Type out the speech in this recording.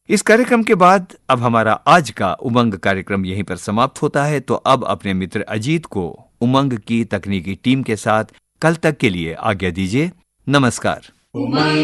इस कार्यक्रम के बाद अब हमारा आज का उमंग कार्यक्रम यहीं पर समाप्त होता है। तो अब अपने मित्र अजीत को उमंग की तकनीकी टीम के साथ कल तक के लिए आज्ञा दीजिए। नमस्कार।